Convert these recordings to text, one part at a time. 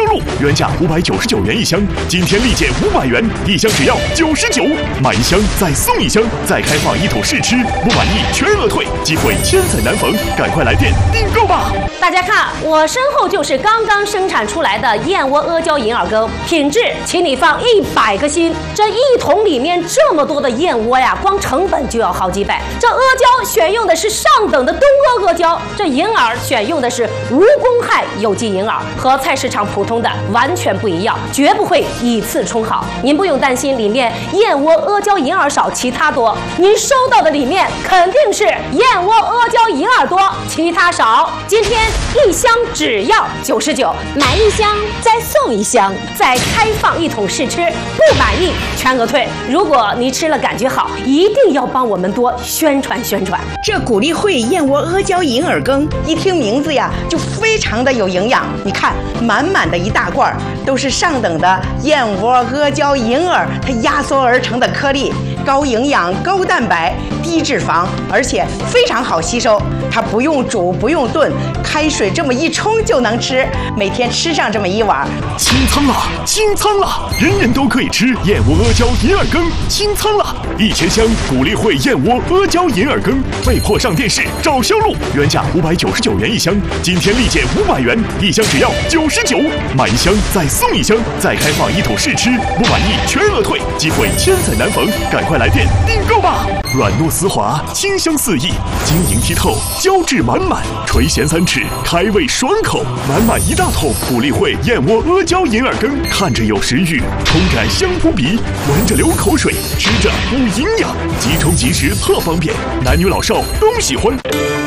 露，原价599元一箱，今天立减500元，一箱只要99，买一箱再送一箱，再开放一桶试吃，不满意全额退，机会千载难逢，赶快来电订购吧！ 大家看，我身后就是刚刚生产出来的燕窝阿胶银耳羹，品质，请你放100个心。这一桶里面这么多的燕窝呀，光成本就要好几百。这阿胶选用的是上等的东阿阿胶，这银耳选用的是无公害有机银耳，和菜市场普通的完全不一样，绝不会以次充好。您不用担心里面燕窝阿胶银耳少，其他多。您收到的里面肯定是燕窝阿胶银耳多，其他少。今天一箱只要99，买一箱再送一箱，再开放一桶试吃，不满意全额退。如果你吃了感觉好，一定要帮我们多宣传宣传。 这谷粒汇燕窝阿胶银耳羹，一听名字呀就非常的有营养。你看，满满的一大罐，都是上等的燕窝阿胶银耳它压缩而成的颗粒，高营养、高蛋白、低脂肪，而且非常好吸收。它不用煮，不用炖，开水这么一冲就能吃，每天吃上这么一碗。 清仓了，清仓了！人人都可以吃燕窝阿胶银耳羹，清仓了！1000箱谷粒汇燕窝阿胶银耳羹，被迫上电视找销路，原价599元一箱，今天立减500元，一箱只要99，买一箱再送一箱，再开放一桶试吃，不满意全额退，机会千载难逢，赶快来电订购吧！软糯丝滑，清香四溢，晶莹剔透，胶质满满，垂涎3尺，开胃爽口，满满一大桶谷粒汇燕窝阿胶银耳羹，看着有食欲，冲感香扑鼻，闻着流口水，吃着补营养，即冲即食特方便，男女老少都喜欢。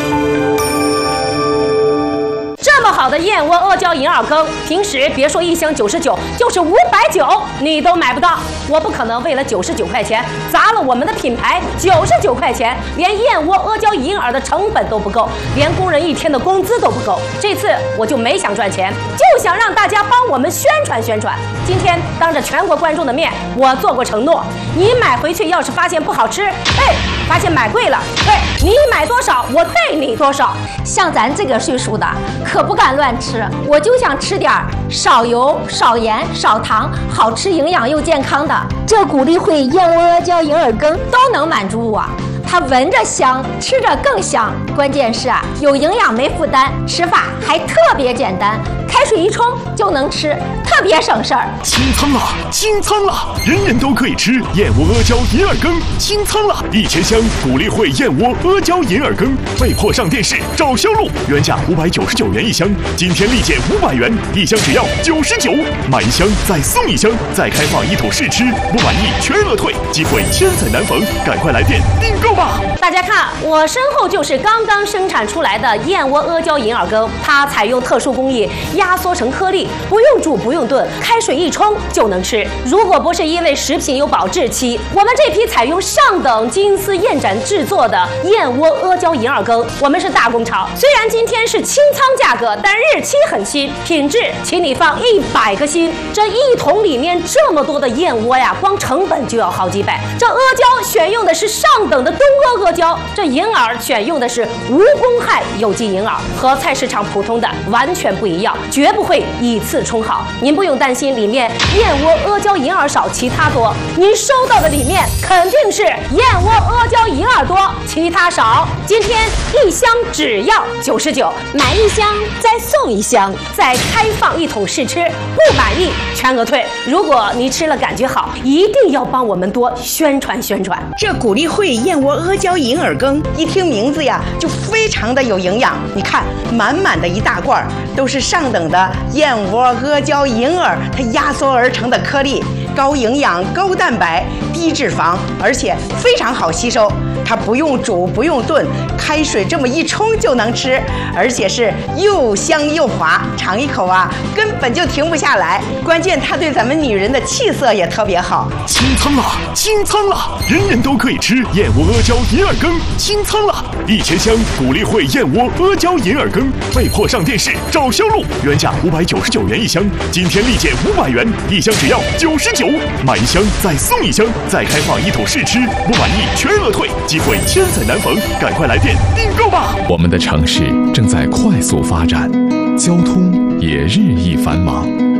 这么好的燕窝阿胶银耳羹，平时别说一箱99，就是590你都买不到。我不可能为了99块钱砸了我们的品牌，99块钱连燕窝阿胶银耳的成本都不够，连工人一天的工资都不够。这次我就没想赚钱，就想让大家帮我们宣传宣传。今天当着全国观众的面，我做过承诺，你买回去要是发现不好吃，发现买贵了，你买多少我退你多少。 像咱这个岁数的可不敢乱吃，我就想吃点少油、少盐、少糖，好吃、营养又健康的。这谷粒汇燕窝阿胶银耳羹都能满足我。它闻着香，吃着更香，关键是有营养没负担，吃法还特别简单，开水一冲就能吃，特别省事儿。 清仓了，清仓了！人人都可以吃燕窝阿胶银耳羹，清仓了！1000箱谷粒汇燕窝阿胶银耳羹，被迫上电视找销路，原价599元一箱，今天立减500元，一箱只要99，买一箱再送一箱，再开放一桶试吃，不满意全额退，机会千载难逢，赶快来电订购吧！ 大家看，我身后就是刚刚生产出来的燕窝阿胶银耳羹，它采用特殊工艺压缩成颗粒，不用煮不用炖，开水一冲就能吃。如果不是因为食品有保质期，我们这批采用上等金丝燕盏制作的燕窝阿胶银耳羹，我们是大工厂。虽然今天是清仓价格，但日期很新，品质，请你放100个心。这一桶里面这么多的燕窝呀，光成本就要好几百。这阿胶选用的是上等的东阿阿胶，这银耳选用的是无公害有机银耳，和菜市场普通的完全不一样，绝不会以次充好。您不用担心里面燕窝阿胶银耳少，其他多。您收到的里面肯定是燕窝阿胶银耳多，其他少。今天一箱只要99，买一箱再送一箱，再开放一桶试吃，不满意全额退。如果你吃了感觉好，一定要帮我们多宣传宣传。 这谷粒汇燕窝阿胶银耳羹，一听名字呀就非常的有营养。你看，满满的一大罐，都是上等的燕窝阿胶银耳它压缩而成的颗粒，高营养、高蛋白、低脂肪，而且非常好吸收。它不用煮不用炖，开水这么一冲就能吃，而且是又香又滑，尝一口根本就停不下来。关键它对咱们女人的气色也特别好。 清仓了，清仓了！人人都可以吃燕窝阿胶银耳羹，清仓了！1000箱谷粒汇燕窝阿胶银耳羹，被迫上电视找销路，原价599元一箱，今天立减500元，一箱只要99，买一箱再送一箱，再开放一桶试吃，不满意全额退，机会千载难逢，赶快来电订购吧！ 我们的城市正在快速发展，交通也日益繁忙。